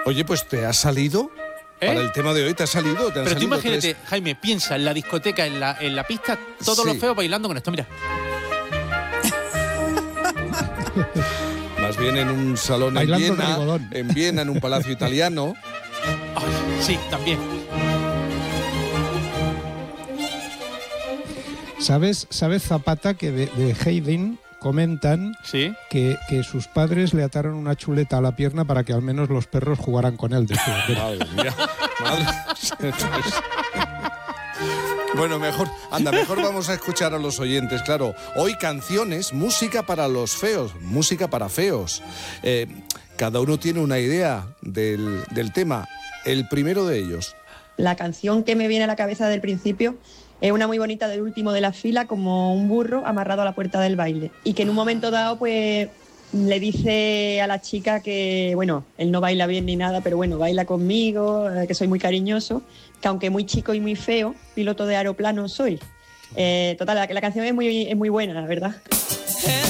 Oye, pues te ha salido... Para el tema de hoy te ha salido. Pero tú imagínate, Jaime, piensa en la discoteca, en la pista, todos los feos bailando con esto, mira. Más bien en un salón en Viena, en un palacio italiano. Ay, sí, también. ¿Sabes Zapata, que de Haydn comentan ¿sí? que sus padres le ataron una chuleta a la pierna para que al menos los perros jugaran con él? Madre mía, madre. Bueno, mejor vamos a escuchar a los oyentes. Claro, hoy canciones, música para los feos, música para feos. Cada uno tiene una idea del tema. El primero de ellos. La canción que me viene a la cabeza del principio es una muy bonita del último de la fila, como un burro amarrado a la puerta del baile. Y que en un momento dado, pues, le dice a la chica que, bueno, él no baila bien ni nada, pero bueno, baila conmigo, que soy muy cariñoso, que aunque muy chico y muy feo, piloto de aeroplano soy. Total, la canción es muy buena, la verdad.